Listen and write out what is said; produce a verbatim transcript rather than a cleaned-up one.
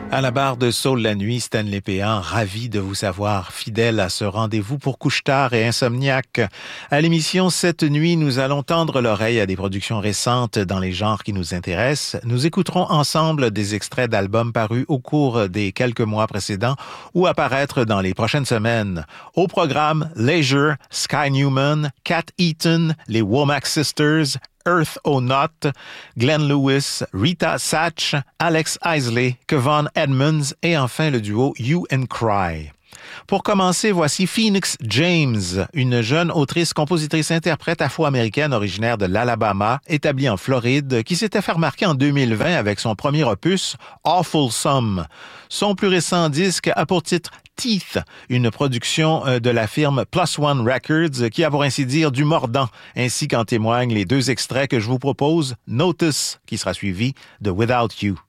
À la barre de Saul la nuit, Stanley Péan, ravi de vous savoir fidèle à ce rendez-vous pour couche-tard et insomniaque. À l'émission Cette nuit, nous allons tendre l'oreille à des productions récentes dans les genres qui nous intéressent. Nous écouterons ensemble des extraits d'albums parus au cours des quelques mois précédents ou apparaître dans les prochaines semaines. Au programme, Leisure, Sky Newman, Cat Eaton, les Womack Sisters, Earth or Not, Glenn Lewis, Rita Satch, Alex Isley, Kevon Edmonds et enfin le duo You and Cry. Pour commencer, voici Phoenix James, une jeune autrice-compositrice-interprète afro-américaine originaire de l'Alabama, établie en Floride, qui s'était fait remarquer en deux mille vingt avec son premier opus, Awfulsome. Son plus récent disque a pour titre Teeth, une production de la firme Plus One Records qui a pour ainsi dire du mordant, ainsi qu'en témoignent les deux extraits que je vous propose, Notice, qui sera suivi de Without You.